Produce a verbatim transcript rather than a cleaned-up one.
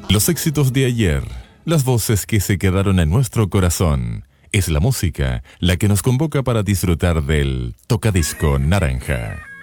Los éxitos de ayer, las voces que se quedaron en nuestro corazón, es la música la que nos convoca para disfrutar del Tocadisco Naranja.